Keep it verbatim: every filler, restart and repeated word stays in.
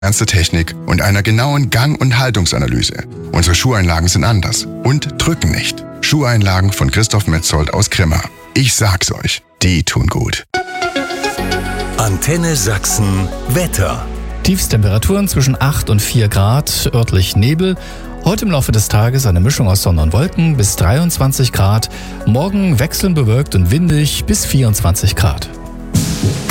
ernste Technik und einer genauen Gang- und Haltungsanalyse. Unsere Schuheinlagen sind anders und drücken nicht. Schuheinlagen von Christoph Metzold aus Grimma. Ich sag's euch, die tun gut. Antenne Sachsen Wetter. Tiefstemperaturen zwischen acht und vier Grad, örtlich Nebel. Heute im Laufe des Tages eine Mischung aus Sonne und Wolken bis dreiundzwanzig Grad. Morgen wechselnd bewölkt und windig bis vierundzwanzig Grad.